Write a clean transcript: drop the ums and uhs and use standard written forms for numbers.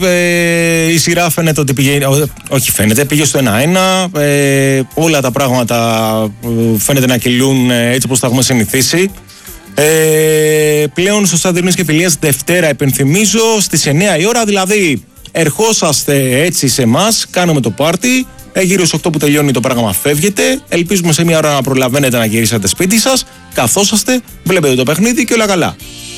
Η σειρά φαίνεται ότι πηγαίνει. Όχι, φαίνεται, πήγε στο 1-1. Όλα τα πράγματα φαίνεται να κυλούν έτσι όπως τα έχουμε συνηθίσει. Πλέον στο Στάδιο Ειρήνης και Φιλίας Δευτέρα, υπενθυμίζω, στις 9 η ώρα. Δηλαδή, ερχόσαστε έτσι σε εμάς, κάνουμε το πάρτι. Γύρω στις 8 που τελειώνει το πράγμα φεύγετε. Ελπίζουμε σε μια ώρα να προλαβαίνετε να γυρίσετε σπίτι σας. Καθόσαστε, βλέπετε το παιχνίδι και όλα καλά.